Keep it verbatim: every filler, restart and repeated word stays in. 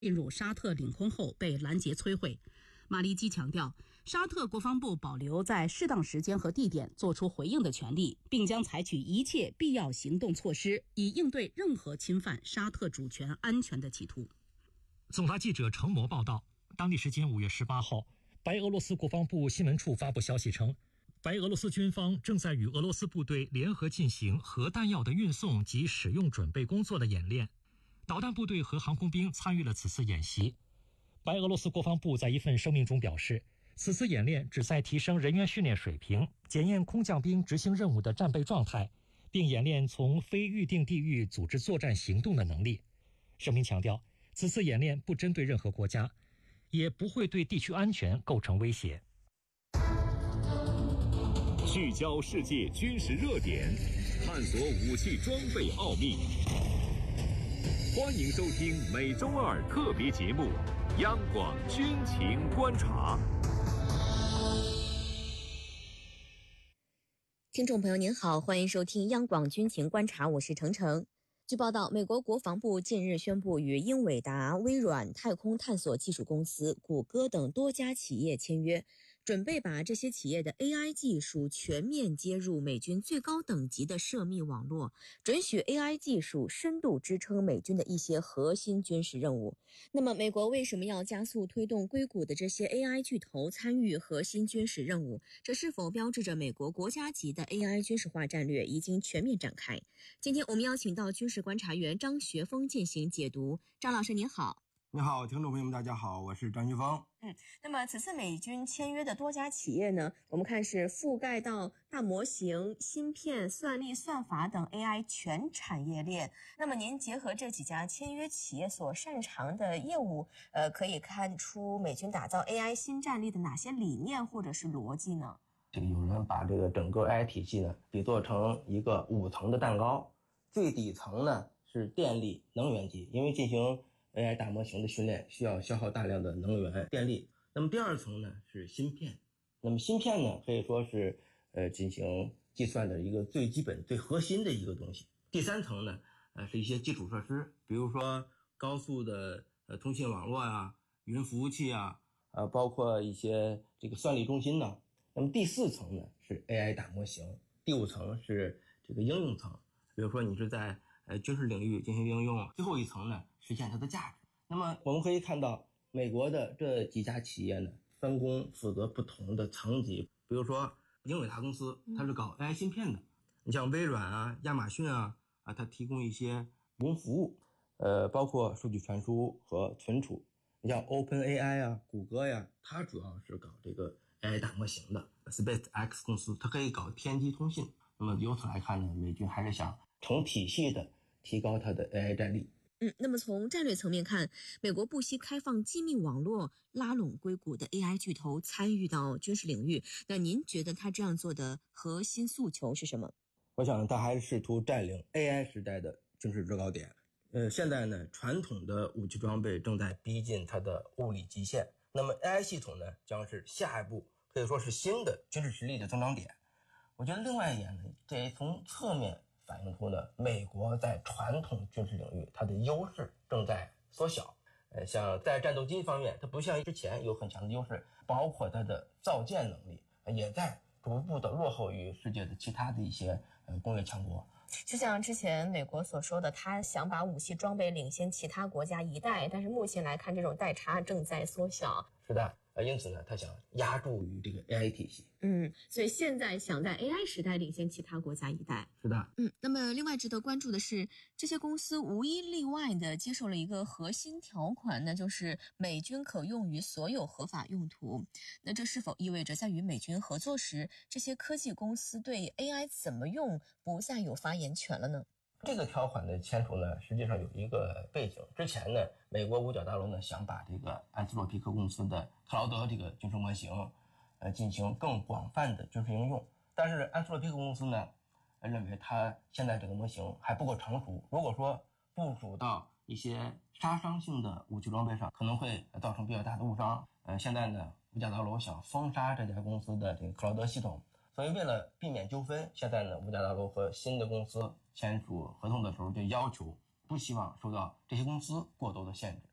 进入沙特领空后被拦截摧毁。马利基强调，沙特国防部保留在适当时间和地点作出回应的权利，并将采取一切必要行动措施，以应对任何侵犯沙特主权安全的企图。 总台记者程模报道，当地时间五月十八号，白俄罗斯国防部新闻处发布消息称，白俄罗斯军方正在与俄罗斯部队联合进行核弹药的运送及使用准备工作的演练，导弹部队和航空兵参与了此次演习。白俄罗斯国防部在一份声明中表示，此次演练旨在提升人员训练水平，检验空降兵执行任务的战备状态，并演练从非预定地域组织作战行动的能力。声明强调，此次演练不针对任何国家，也不会对地区安全构成威胁。 聚焦世界军事热点，探索武器装备奥秘。欢迎收听每周二特别节目《央广军情观察》。 听众朋友您好，欢迎收听央广军情观察，我是程程。据报道，美国国防部近日宣布与英伟达、微软、太空探索技术公司、谷歌等多家企业签约，准备把这些企业的 A I 技术全面接入美军最高等级的涉密网络，准许 A I 技术深度支撑美军的一些核心军事任务。那么，美国为什么要加速推动硅谷的这些 A I 巨头参与核心军事任务？这是否标志着美国国家级的 A I 军事化战略已经全面展开？今天我们邀请到军事观察员张学峰进行解读。张老师您好。 你好，听众朋友们大家好，我是张学峰。 嗯，那么此次美军签约的多家企业呢，我们看是覆盖到大模型、芯片、算力、算法等 A I 全产业链。那么您结合这几家签约企业所擅长的业务，呃，可以看出美军打造 A I 新战力的哪些理念或者是逻辑呢？ 这个有人把这个整个 A I 体系呢比作成一个五层的蛋糕，最底层呢是电力能源级，因为进行A I 大模型的训练需要消耗大量的能源电力。那么第二层呢是芯片，那么芯片呢可以说是呃进行计算的一个最基本最核心的一个东西。第三层呢呃是一些基础设施，比如说高速的呃通信网络啊、云服务器啊，呃包括一些这个算力中心呢。那么第四层呢是 A I 大模型，第五层是这个应用层，比如说你是在呃军事领域进行应用，最后一层呢实现它的价值。那么我们可以看到美国的这几家企业呢分工负责不同的层级，比如说英伟达公司它是搞 A I 芯片的，你像微软啊、亚马逊啊啊，它提供一些云服务，呃包括数据传输和存储。你像 OpenAI 啊、谷歌呀，它主要是搞这个 A I 大模型的。 SpaceX 公司它可以搞天基通信。那么由此来看呢，美军还是想成体系的提高它的 A I 战力。 嗯，那么从战略层面看，美国不惜开放机密网络，拉拢硅谷的 A I 巨头参与到军事领域。那您觉得他这样做的核心诉求是什么？ 我想他还是试图占领 A I 时代的军事制高点。呃，现在呢，传统的武器装备正在逼近它的物理极限，那么 A I 系统呢，将是下一步可以说是新的军事实力的增长点。我觉得另外一点呢，这也从侧面反映出呢，美国在传统军事领域它的优势正在缩小。呃，像在战斗机方面，它不像之前有很强的优势，包括它的造舰能力也在逐步的落后于世界的其他的一些呃工业强国。 就像之前美国所说的，他想把武器装备领先其他国家一代，但是目前来看，这种代差正在缩小。 是的。呃，因此呢，他想压注于这个 A I 体系。 嗯，所以现在想在 A I 时代领先其他国家一代。 是的。 嗯，那么另外值得关注的是，这些公司无一例外的接受了一个核心条款，那就是美军可用于所有合法用途。那这是否意味着在与美军合作时，这些科技公司对 A I 怎么用不再有发言权了呢？ 这个条款的签署呢，实际上有一个背景。之前呢，美国五角大楼呢想把这个安斯洛皮克公司的克劳德这个军事模型，呃，进行更广泛的军事应用。但是安斯洛皮克公司呢，认为它现在这个模型还不够成熟，如果说部署到一些杀伤性的武器装备上，可能会造成比较大的误伤。呃，现在呢，五角大楼想封杀这家公司的这个克劳德系统。所以为了避免纠纷，现在呢，五角大楼和新的公司签署合同的时候就要求不希望受到这些公司过多的限制。